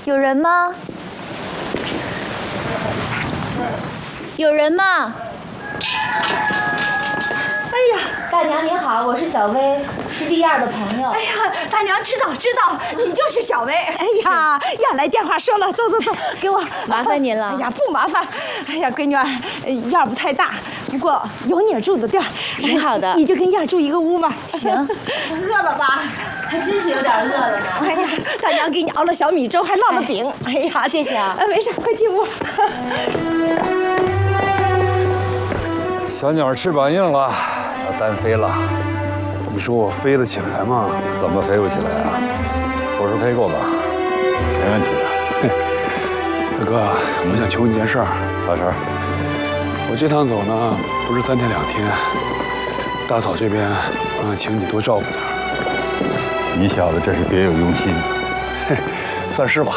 有人吗？有人吗？ 哎呀， 大娘您好，我是小薇，是丽燕的朋友。 哎呀，大娘知道，你就是小薇。哎呀，燕儿来电话说了，走，给我。 麻烦您了。 哎呀，不麻烦。哎呀，闺女儿，院儿不太大，不过有你住的地儿， 挺好的。 你就跟燕儿住一个屋吧。 行。 饿了吧？ 还真是有点饿了呢。 哎呀，大娘给你熬了小米粥，还烙了饼。哎呀， 谢谢啊。 没事，快进屋。 小鸟翅膀硬了，要单飞了。 你说我飞得起来吗？ 怎么飞不起来啊？不是飞过吧？没问题的。 大哥，我想求你件事儿。 啥事儿？ 我这趟走呢，不是3天2天。大嫂这边，我想请你多照顾她。 你小子这是别有用心。 嘿，算是吧。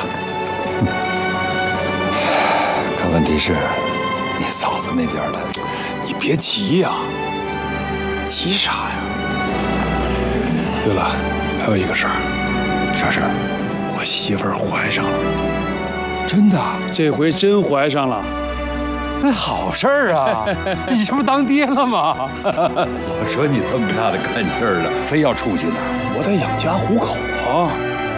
可问题是，你嫂子那边的。 你别急呀，急啥呀？对了，还有一个事儿。 啥事儿？ 我媳妇儿怀上了。 真的？ 这回真怀上了。 那好事儿啊！你这不当爹了吗？我说你这么大的干劲儿了，非要出去呢？ 我得养家糊口啊。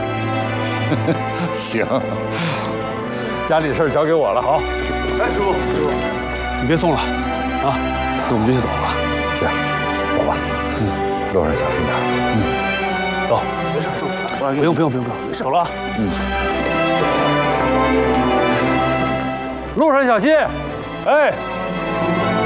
行，家里事儿交给我了，好。 哎，师傅，你别送了。啊，那我们就去走吧。 行，走吧。路上小心点。 走。没事，师傅。不用，走了。 路上小心。哎。